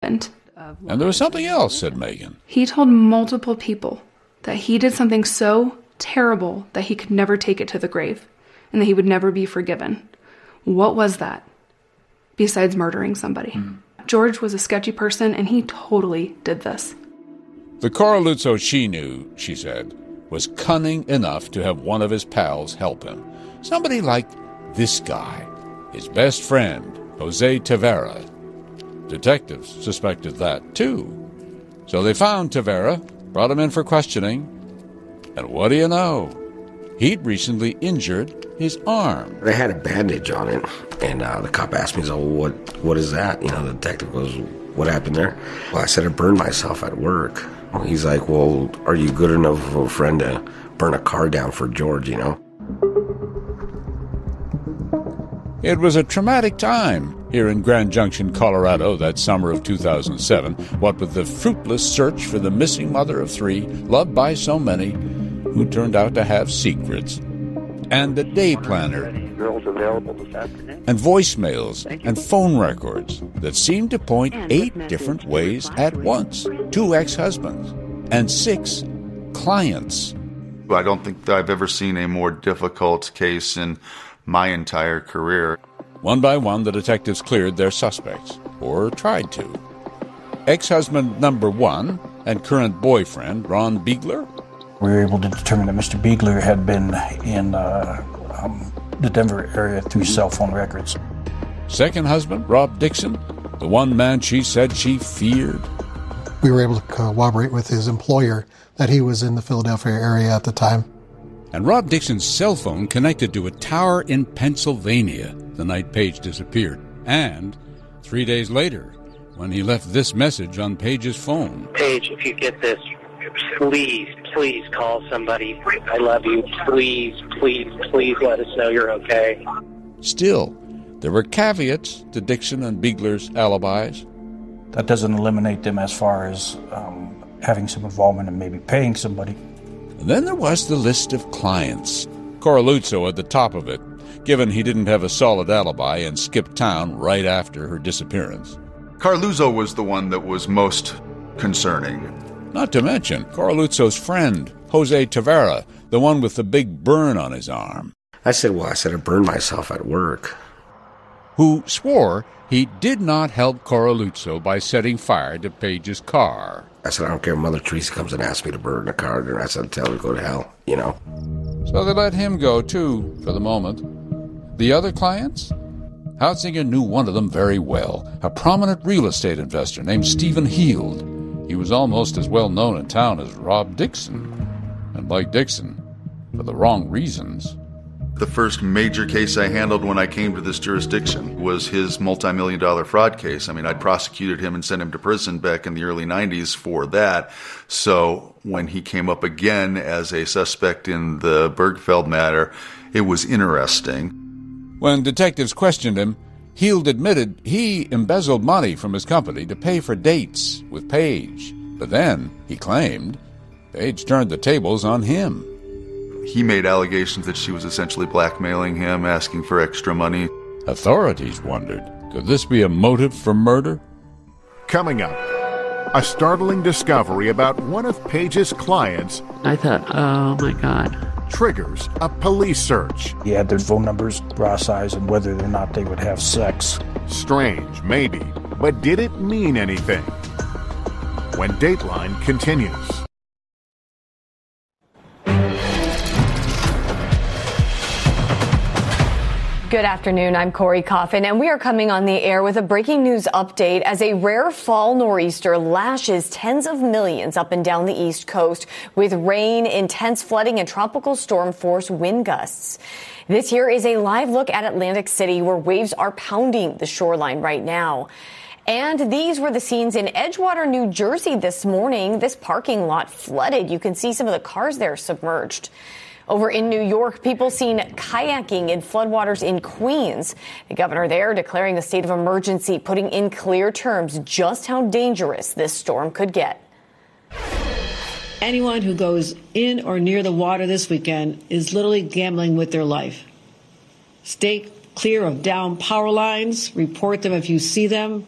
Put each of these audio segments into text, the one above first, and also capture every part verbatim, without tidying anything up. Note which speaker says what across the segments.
Speaker 1: happened.
Speaker 2: And there was something else, said Megan.
Speaker 1: He told multiple people that he did something so terrible that he could never take it to the grave and that he would never be forgiven. What was that? Besides murdering somebody. Mm. George was a sketchy person, and he totally did this.
Speaker 2: The Corraluzzo she knew, she said, was cunning enough to have one of his pals help him. Somebody like this guy, his best friend, Jose Tavera. Detectives suspected that, too. So they found Tavera, brought him in for questioning, and what do you know? He'd recently injured his arm.
Speaker 3: They had a bandage on it, and uh, the cop asked me, so what, what is that? You know, the detective goes, what happened there? Well, I said I burned myself at work. Well, he's like, well, are you good enough of a friend to burn a car down for George, you know?
Speaker 2: It was a traumatic time here in Grand Junction, Colorado, that summer of two thousand seven, what with the fruitless search for the missing mother of three, loved by so many, who turned out to have secrets, and the day planner, and voicemails and phone records that seemed to point eight different ways at once, two ex-husbands and six clients.
Speaker 4: I don't think that I've ever seen a more difficult case in my entire career.
Speaker 2: One by one, the detectives cleared their suspects, or tried to. Ex-husband number one and current boyfriend, Ron Beigler.
Speaker 5: We were able to determine that Mister Beigler had been in uh, um, the Denver area through cell phone records.
Speaker 2: Second husband, Rob Dixon, the one man she said she feared.
Speaker 6: We were able to corroborate with his employer that he was in the Philadelphia area at the time.
Speaker 2: And Rob Dixon's cell phone connected to a tower in Pennsylvania the night Page disappeared. And three days later, when he left this message on Page's phone.
Speaker 7: Page, if you get this, please, please call somebody. I love you. Please, please, please let us know you're okay.
Speaker 2: Still, there were caveats to Dixon and Beigler's alibis.
Speaker 5: That doesn't eliminate them as far as um, having some involvement in maybe paying somebody.
Speaker 2: And then there was the list of clients. Corraluzzo at the top of it, given he didn't have a solid alibi and skipped town right after her disappearance.
Speaker 4: Corraluzzo was the one that was most concerning.
Speaker 2: Not to mention Corraluzzo's friend, Jose Tavera, the one with the big burn on his arm.
Speaker 3: I said, well, I said I burned myself at work.
Speaker 2: Who swore he did not help Corraluzzo by setting fire to Page's car.
Speaker 3: I said, I don't care if Mother Teresa comes and asks me to burn the car, and I said, tell her to go to hell, you know.
Speaker 2: So they let him go, too, for the moment. The other clients? Hautzinger knew one of them very well, a prominent real estate investor named Stephen Heald. He was almost as well known in town as Rob Dixon. And like Dixon, for the wrong reasons.
Speaker 4: The first major case I handled when I came to this jurisdiction was his multi-million dollar fraud case. I mean, I'd prosecuted him and sent him to prison back in the early nineties for that. So when he came up again as a suspect in the Bergfeld matter, it was interesting.
Speaker 2: When detectives questioned him, Heald admitted he embezzled money from his company to pay for dates with Page. But then, he claimed, Page turned the tables on him.
Speaker 4: He made allegations that she was essentially blackmailing him, asking for extra money.
Speaker 2: Authorities wondered, could this be a motive for murder?
Speaker 8: Coming up, a startling discovery about one of Page's clients.
Speaker 9: I thought, oh my God.
Speaker 8: Triggers a police search.
Speaker 5: He had their phone numbers, bra size, and whether or not they would have sex.
Speaker 8: Strange, maybe, but did it mean anything? When Dateline continues.
Speaker 10: Good afternoon, I'm Corey Coffin, and we are coming on the air with a breaking news update as a rare fall nor'easter lashes tens of millions up and down the East Coast with rain, intense flooding, and tropical storm force wind gusts. This here is a live look at Atlantic City where waves are pounding the shoreline right now. And these were the scenes in Edgewater, New Jersey this morning. This parking lot flooded. You can see some of the cars there submerged. Over in New York, people seen kayaking in floodwaters in Queens. The governor there declaring a state of emergency, putting in clear terms just how dangerous this storm could get.
Speaker 11: Anyone who goes in or near the water this weekend is literally gambling with their life. Stay clear of downed power lines. Report them if you see them.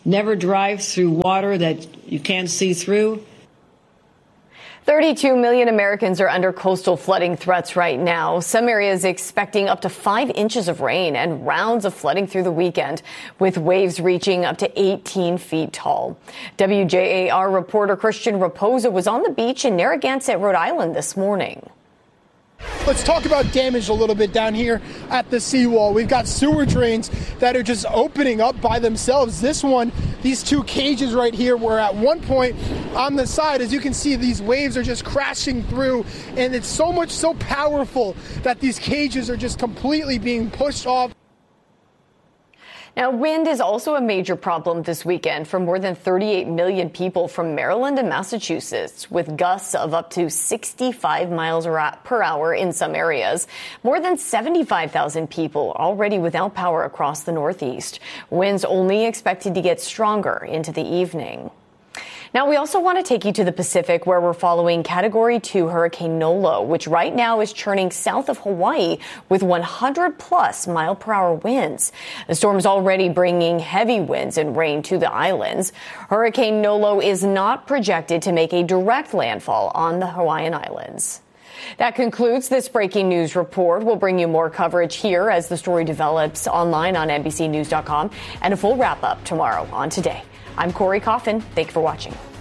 Speaker 11: Never drive through water that you can't see through.
Speaker 10: thirty-two million Americans are under coastal flooding threats right now. Some areas expecting up to five inches of rain and rounds of flooding through the weekend, with waves reaching up to eighteen feet tall. W J A R reporter Christian Raposa was on the beach in Narragansett, Rhode Island this morning.
Speaker 12: Let's talk about damage a little bit down here at the seawall. We've got sewer drains that are just opening up by themselves. This one, these two cages right here were at one point on the side. As you can see, these waves are just crashing through, and it's so much so powerful that these cages are just completely being pushed off.
Speaker 10: Now, wind is also a major problem this weekend for more than thirty-eight million people from Maryland and Massachusetts, with gusts of up to sixty-five miles per hour in some areas. More than seventy-five thousand people already without power across the Northeast. Winds only expected to get stronger into the evening. Now, we also want to take you to the Pacific, where we're following Category two Hurricane Nolo, which right now is churning south of Hawaii with one hundred plus mile per hour winds. The storm is already bringing heavy winds and rain to the islands. Hurricane Nolo is not projected to make a direct landfall on the Hawaiian Islands. That concludes this breaking news report. We'll bring you more coverage here as the story develops online on N B C News dot com and a full wrap up tomorrow on Today. I'm Corey Coffin. Thank you for watching.